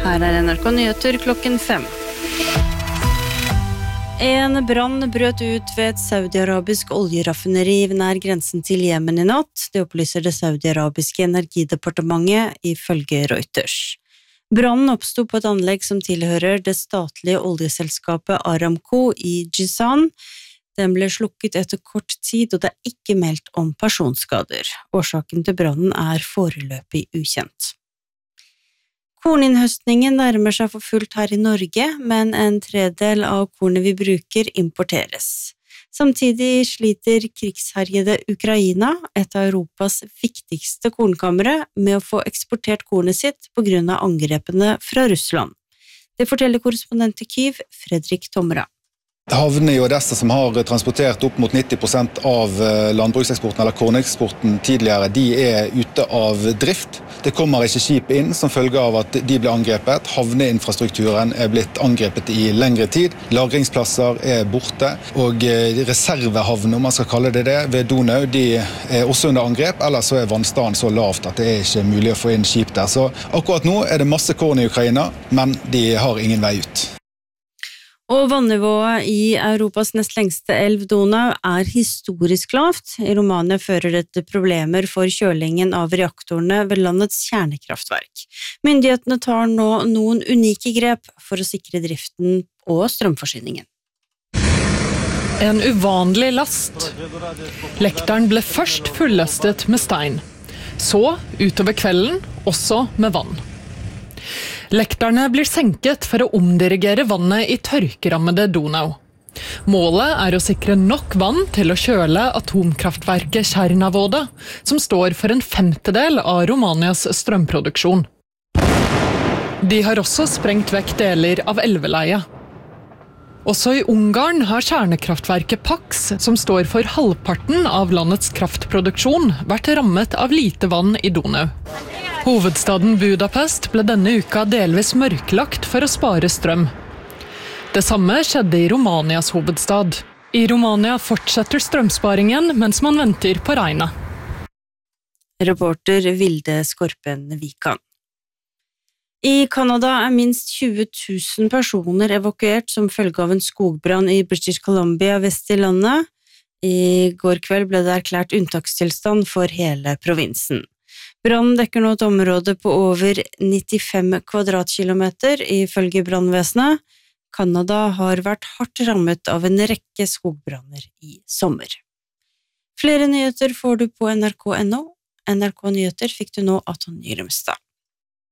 Her NRK Nyheter klokken 5. En brann brøt ut ved et saudi-arabisk oljeraffineri nær grensen til Jemen i natt. Det opplyser det saudi-arabiske energidepartementet ifølge Reuters. Brannen oppstod på et anlegg som tilhører det statlige oljeselskapet Aramco i Jizan. Den ble slukket etter kort tid, og det er ikke meldt om personskader. Årsaken til brannen er foreløpig ukjent. Korninnhøstningen nærmer seg for fullt her i Norge, men en tredel av kornet vi bruker importeres. Samtidig sliter krigsherjede Ukraina, et av Europas viktigste kornkamre, med å få eksportert kornet sitt på grunn av angrepene fra Russland. Det forteller korrespondent i Kyiv, Fredrik Tomra. Havnene i Odessa som har transportert opp mot 90% av landbrukseksporten eller korneksporten tidligere, de er ute av drift. Det kommer ikke skip inn som følge av at de ble angrepet. Havneinfrastrukturen er blitt angrepet i lengre tid. Lagringsplasser er borte, og reservehavn, om man skal kalle det det, ved Donau, de er også under angrep, eller så er vannstanden så lavt at det er ikke mulig å få inn skip der. Så akkurat nå er det masse korn i Ukraina, men de har ingen vei ut. Og vannivået i Europas nest lengste elv Donau er historisk lavt. I Romania fører dette problemer for kjølingen av reaktorene ved landets kjernekraftverk. Myndighetene tar nå noen unike grep for å sikre driften og strømforsyningen. En uvanlig last. Lekteren ble først fullastet med stein. Så, utover kvelden, også med vann. Lekterne blir senket for å omdirigere vannet i tørkerammede Donau. Målet er å sikre nok vann til å kjøle atomkraftverket Tjernavoda, som står for en 1/5 av Romanias strømproduksjon. De har også sprengt vekk deler av elveleiet. Også i Ungarn har kjernekraftverket Paks, som står for halvparten av landets kraftproduksjon, vært rammet av lite vann i Donau. Hovedstaden Budapest ble denne uka delvis mørklagt for å spare strøm. Det samme skjedde i Romanias hovedstad. I Romania fortsetter strømsparingen mens man venter på regnet. Reporter Vilde Skorpen Vikan. I Kanada er minst 20 000 personer evakuert som følge av en skogbrann i British Columbia vest i landet. I går kveld ble det erklært unntakstilstand for hele provinsen. Brannen dekker nå et område på over 95 kvadratkilometer ifølge brannvesenet. Kanada har vært hardt rammet av en rekke skogbranner i sommer. Flere nyheter får du på NRK.no. NRK Nyheter fikk du nå av Tonje Grømstad.